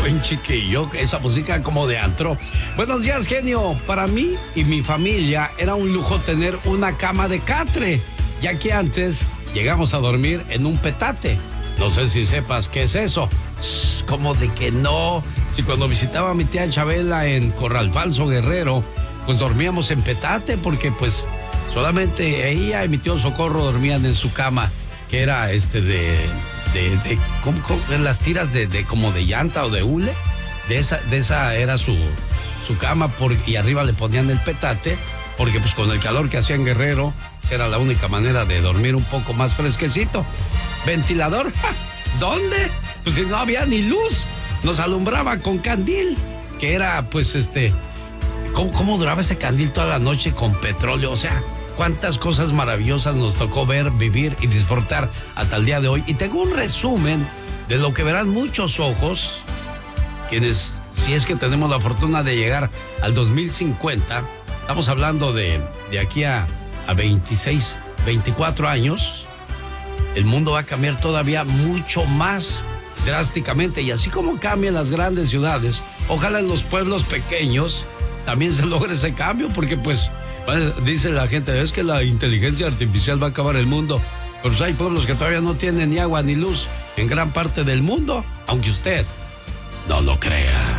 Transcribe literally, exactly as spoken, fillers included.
bien chiquillo, esa música como de antro. Buenos días, genio. Para mí y mi familia era un lujo tener una cama de catre, ya que antes llegamos a dormir en un petate. No sé si sepas qué es eso. Como de que no. Si cuando visitaba a mi tía Chabela en Corral Falso, Guerrero, pues dormíamos en petate porque pues solamente ella y mi tío Socorro dormían en su cama, que era este de... de, de ¿cómo, cómo? En las tiras de, de como de llanta o de hule. De esa, de esa era su, su cama por, y arriba le ponían el petate porque pues con el calor que hacía en Guerrero era la única manera de dormir un poco más fresquecito. ¿Ventilador? ¡Ja! ¿Dónde? Pues si no había ni luz. Nos alumbraba con candil, que era pues este... ¿Cómo, cómo duraba ese candil toda la noche con petróleo? O sea, cuántas cosas maravillosas nos tocó ver, vivir y disfrutar hasta el día de hoy. Y tengo un resumen de lo que verán muchos ojos, quienes, si es que tenemos la fortuna de llegar al dos mil cincuenta, estamos hablando de, de aquí a, a veintiséis, veinticuatro años, el mundo va a cambiar todavía mucho más drásticamente. Y así como cambian las grandes ciudades, ojalá en los pueblos pequeños también se logre ese cambio, porque pues dice la gente, es que la inteligencia artificial va a acabar el mundo. Pero pues hay pueblos que todavía no tienen ni agua ni luz en gran parte del mundo, aunque usted no lo crea.